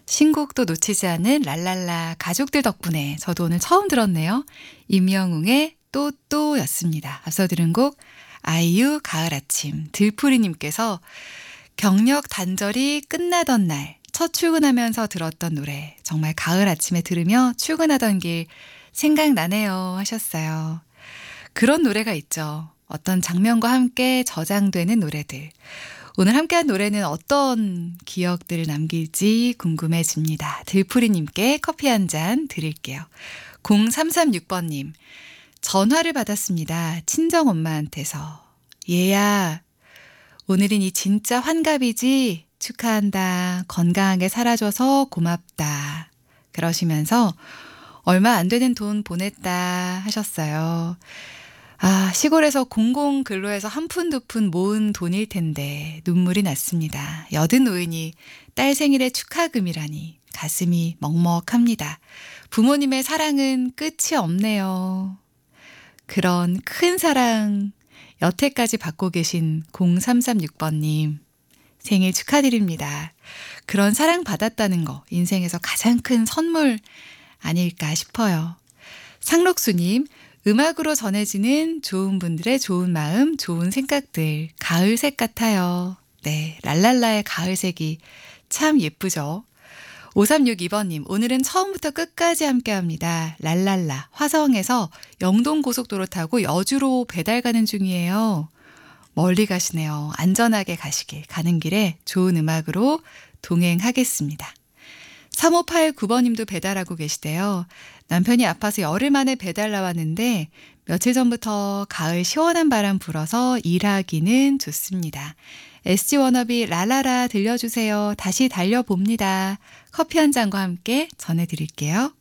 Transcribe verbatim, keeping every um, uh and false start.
신곡도 놓치지 않은 랄랄라 가족들 덕분에 저도 오늘 처음 들었네요. 임영웅의 또또였습니다. 앞서 들은 곡 아이유 가을 아침. 들풀이님께서 경력 단절이 끝나던 날 첫 출근하면서 들었던 노래 정말 가을 아침에 들으며 출근하던 길 생각나네요 하셨어요. 그런 노래가 있죠. 어떤 장면과 함께 저장되는 노래들. 오늘 함께한 노래는 어떤 기억들을 남길지 궁금해집니다. 들풀이님께 커피 한 잔 드릴게요. 공삼삼육 번님 전화를 받았습니다. 친정엄마한테서. 얘야 오늘은 이 진짜 환갑이지? 축하한다. 건강하게 살아줘서 고맙다. 그러시면서 얼마 안 되는 돈 보냈다 하셨어요. 아, 시골에서 공공 근로해서 한 푼 두 푼 모은 돈일 텐데 눈물이 났습니다. 여든 노인이 딸 생일의 축하금이라니 가슴이 먹먹합니다. 부모님의 사랑은 끝이 없네요. 그런 큰 사랑 여태까지 받고 계신 공삼삼육 번님 생일 축하드립니다. 그런 사랑 받았다는 거 인생에서 가장 큰 선물 아닐까 싶어요. 상록수님 음악으로 전해지는 좋은 분들의 좋은 마음, 좋은 생각들, 가을색 같아요. 네, 랄랄라의 가을색이 참 예쁘죠. 오삼육이 번님, 오늘은 처음부터 끝까지 함께합니다. 랄랄라, 화성에서 영동고속도로 타고 여주로 배달 가는 중이에요. 멀리 가시네요. 안전하게 가시길, 가는 길에 좋은 음악으로 동행하겠습니다. 삼오팔구 번님도 배달하고 계시대요. 남편이 아파서 열흘 만에 배달 나왔는데 며칠 전부터 가을 시원한 바람 불어서 일하기는 좋습니다. 에스지 워너비 라라라 들려주세요. 다시 달려봅니다. 커피 한 잔과 함께 전해드릴게요.